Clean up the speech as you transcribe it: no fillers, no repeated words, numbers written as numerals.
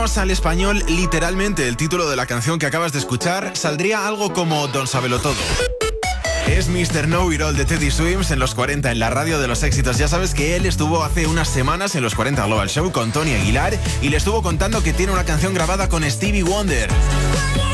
Al español, literalmente, el título de la canción que acabas de escuchar saldría algo como Don Sábelo Todo. Es Mr. Know It All de Teddy Swims en los 40 en la radio de los éxitos. Ya sabes que él estuvo hace unas semanas en los 40 Global Show con Tony Aguilar y le estuvo contando que tiene una canción grabada con Stevie Wonder.